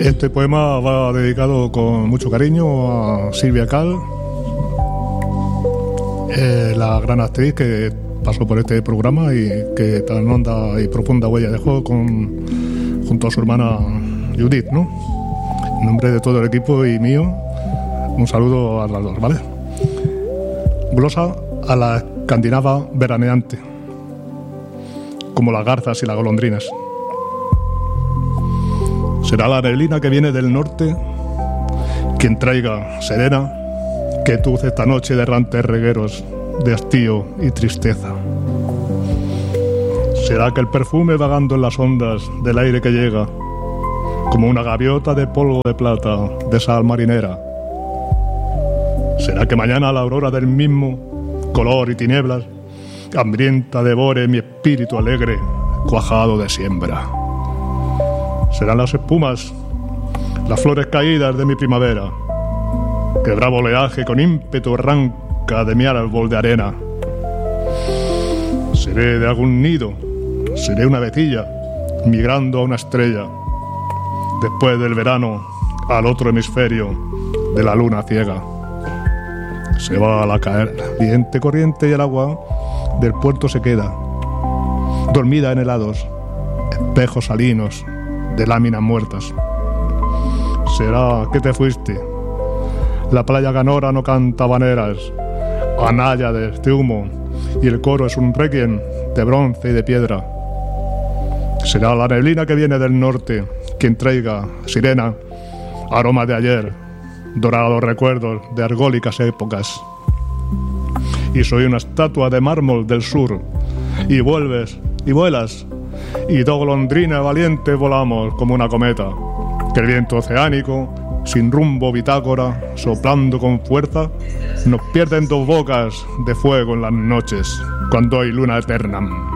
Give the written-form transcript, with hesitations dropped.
Este poema va dedicado con mucho cariño a Silvia Cal, la gran actriz que pasó por este programa y que tan honda y profunda huella dejó junto a su hermana Judith, ¿no? En nombre de todo el equipo y mío, un saludo a las dos, ¿vale? Glosa a la escandinava veraneante, como las garzas y las golondrinas. Será la neblina que viene del norte quien traiga serena quietud esta noche de errantes regueros de hastío y tristeza. Será que el perfume vagando en las ondas del aire que llega como una gaviota de polvo de plata de sal marinera. Será que mañana la aurora del mismo color y tinieblas hambrienta devore mi espíritu alegre cuajado de siembra. Serán las espumas, las flores caídas de mi primavera, que bravo oleaje con ímpetu arranca de mi árbol de arena. Seré de algún nido, seré una vetilla, migrando a una estrella, después del verano al otro hemisferio de la luna ciega. Se va a la caliente corriente y el agua del puerto se queda, dormida en helados, espejos salinos de láminas muertas. Será que te fuiste. La playa canora no canta habaneras, a náyades de humo, y el coro es un requiem de bronce y de piedra. Será la neblina que viene del norte quien traiga, sirena, aroma de ayer, dorados recuerdos de argólicas épocas. Y soy una estatua de mármol del sur, y vuelves y vuelas, y dos golondrinas valientes volamos como una cometa, que el viento oceánico, sin rumbo bitácora, soplando con fuerza, nos pierde en dos bocas de fuego en las noches, cuando hay luna eterna.